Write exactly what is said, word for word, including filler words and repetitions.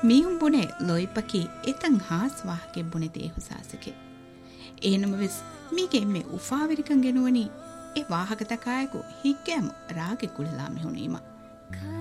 මීහුම් බුනේ ලොයිපකි එතන් හාස් වාහකෙ බුනේ දේහුසාසකෙ ඒනම වෙස් මීගේ එම්මෙ උෆාවිරිකන් ගෙනුවනි ඒ වාහක තකායකු හික්කෑම රාගෙ කුලලා මිහුණීම